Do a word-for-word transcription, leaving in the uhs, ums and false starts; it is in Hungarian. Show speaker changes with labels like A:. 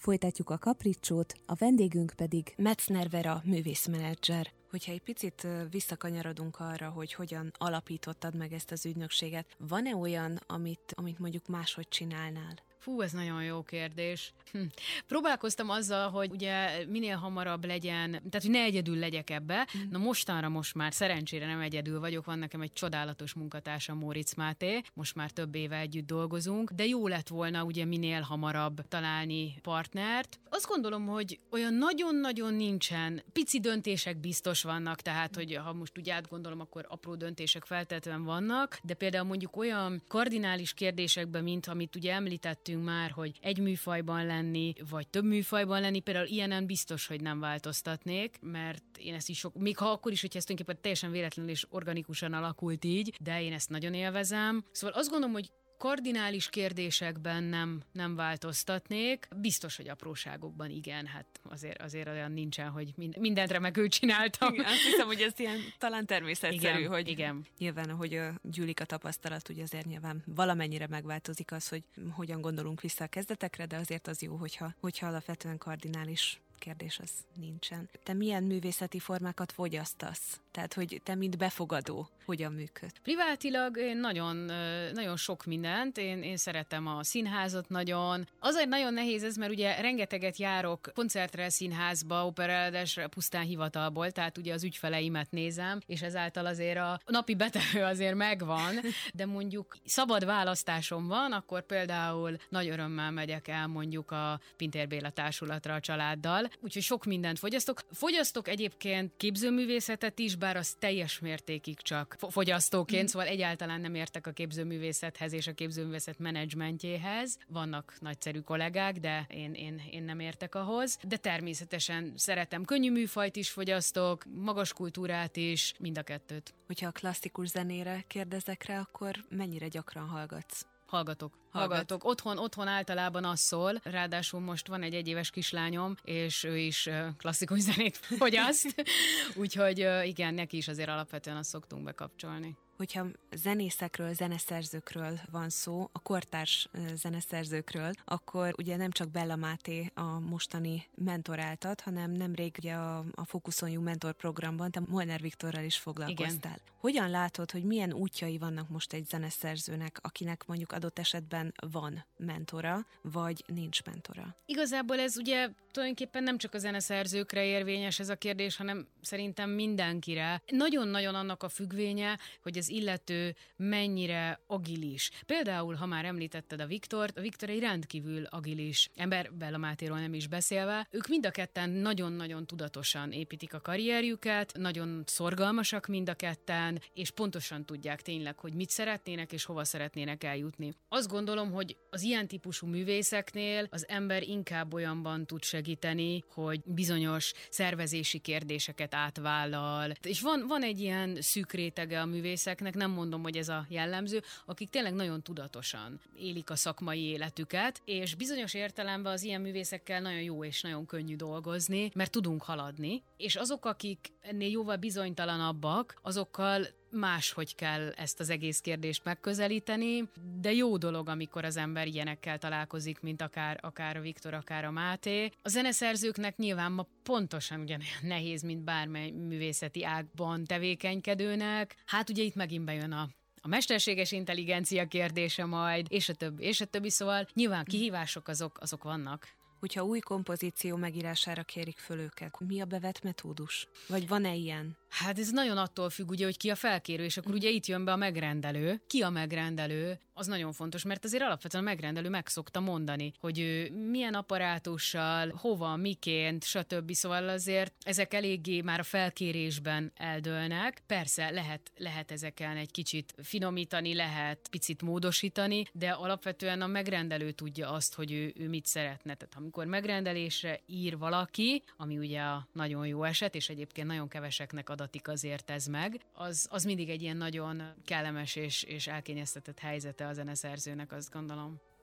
A: Folytatjuk a kapricsót, a vendégünk pedig Metzner Vera művészmenedzser. Hogyha egy picit visszakanyarodunk arra, hogy hogyan alapítottad meg ezt az ügynökséget, van-e olyan, amit, amit mondjuk máshogy csinálnál?
B: Fú, ez nagyon jó kérdés. Hm. Próbálkoztam azzal, hogy ugye minél hamarabb legyen, tehát hogy ne egyedül legyek ebbe. Mm. Na mostanra most már szerencsére nem egyedül vagyok, van nekem egy csodálatos munkatársam, Móricz Máté, most már több éve együtt dolgozunk, de jó lett volna ugye minél hamarabb találni partnert. Azt gondolom, hogy olyan nagyon-nagyon nincsen, pici döntések biztos vannak, tehát hogy ha most úgy átgondolom, akkor apró döntések feltétlenül vannak, de például mondjuk olyan kardinális kérdésekben, mint amit ugye említettünk már, hogy egy műfajban lenni, vagy több műfajban lenni, például ilyenen biztos, hogy nem változtatnék, mert én ezt is sok, még ha akkor is, hogy ez tulajdonképpen teljesen véletlenül és organikusan alakult így, de én ezt nagyon élvezem. Szóval azt gondolom, hogy kardinális kérdésekben nem, nem változtatnék. Biztos, hogy apróságokban igen, hát azért, azért olyan nincsen, hogy mindent remekül csináltam.
A: Igen, azt hiszem, hogy ez ilyen talán természetszerű,
B: igen,
A: hogy
B: igen.
A: Nyilván, ahogy gyűlik a tapasztalat, ugye azért nyilván valamennyire megváltozik az, hogy hogyan gondolunk vissza a kezdetekre, de azért az jó, hogyha, hogyha alapvetően kardinális kérdés az nincsen. Te milyen művészeti formákat fogyasztasz? Tehát, hogy te mint befogadó hogyan működ?
B: Privátilag én nagyon, nagyon sok mindent, én, én szeretem a színházat nagyon. Azért nagyon nehéz ez, mert ugye rengeteget járok koncertre, színházba, operaeladásra, pusztán hivatalból, tehát ugye az ügyfeleimet nézem, és ezáltal azért a napi betevő azért megvan, de mondjuk szabad választásom van, akkor például nagy örömmel megyek el mondjuk a Pintér Béla Társulatra a családdal, úgyhogy sok mindent fogyasztok. Fogyasztok egyébként képzőművészetet is, bár az teljes mértékig csak fogyasztóként, mm. szóval egyáltalán nem értek a képzőművészethez és a képzőművészet menedzsmentjéhez. Vannak nagyszerű kollégák, de én, én, én nem értek ahhoz. De természetesen szeretem könnyű műfajt is fogyasztok, magas kultúrát is, mind a kettőt.
A: Hogyha a klasszikus zenére kérdezek rá, akkor mennyire gyakran hallgatsz?
B: Hallgatok. Hallgatok. Otthon, otthon általában az szól, ráadásul most van egy egyéves kislányom, és ő is klasszikus zenét fogyaszt, úgyhogy igen, neki is azért alapvetően azt szoktunk bekapcsolni.
A: Hogyha zenészekről, zeneszerzőkről van szó, a kortárs zeneszerzőkről, akkor ugye nem csak Bella Máté a mostani mentoráltat, hanem nemrég ugye a, a Focus on You mentor programban te Molnár Viktorral is foglalkoztál. Igen. Hogyan látod, hogy milyen útjai vannak most egy zeneszerzőnek, akinek mondjuk adott esetben van mentora, vagy nincs mentora?
B: Igazából ez ugye tulajdonképpen nem csak a zeneszerzőkre érvényes ez a kérdés, hanem szerintem mindenkire. Nagyon-nagyon annak a függvénye, hogy az illető mennyire agilis. Például, ha már említetted a Viktort, a Viktor egy rendkívül agilis ember, Bella Mátéról nem is beszélve. Ők mind a ketten nagyon-nagyon tudatosan építik a karrierjüket, nagyon szorgalmasak mind a ketten, és pontosan tudják tényleg, hogy mit szeretnének és hova szeretnének eljutni. Azt gondolom, hogy az ilyen típusú művészeknél az ember inkább olyanban tud segíteni, hogy bizonyos szervezési kérdéseket átvállal. És van, van egy ilyen szűk rétege a művészeknek, nem mondom, hogy ez a jellemző, akik tényleg nagyon tudatosan élik a szakmai életüket, és bizonyos értelemben az ilyen művészekkel nagyon jó és nagyon könnyű dolgozni, mert tudunk haladni, és azok, akik ennél jóval bizonytalanabbak, azokkal máshogy kell ezt az egész kérdést megközelíteni, de jó dolog, amikor az ember ilyenekkel találkozik, mint akár, akár a Viktor, akár a Máté. A zeneszerzőknek nyilván ma pontosan ugyanolyan nehéz, mint bármely művészeti ágban tevékenykedőnek. Hát ugye itt megint bejön a A mesterséges intelligencia kérdése majd, és a többi, és a többi, szóval nyilván kihívások azok, azok vannak.
A: Hogyha új kompozíció megírására kérik föl őket, mi a bevett metódus? Vagy van-e ilyen?
B: Hát ez nagyon attól függ, ugye, hogy ki a felkérő, és akkor ugye itt jön be a megrendelő. Ki a megrendelő? Az nagyon fontos, mert azért alapvetően a megrendelő meg szokta mondani, hogy ő milyen apparátussal, hova, miként, stb. Szóval azért ezek eléggé már a felkérésben eldőlnek. Persze lehet, lehet ezeken egy kicsit finomítani, lehet picit módosítani, de alapvetően a megrendelő tudja azt, hogy ő, ő mit szeretne. Tehát amikor megrendelésre ír valaki, ami ugye a nagyon jó eset, és egyébként nagyon keveseknek adatik azért ez meg, az, az mindig egy ilyen nagyon kellemes és, és elkényeztetett helyzete a zeneszerzőnek, azt gondolom.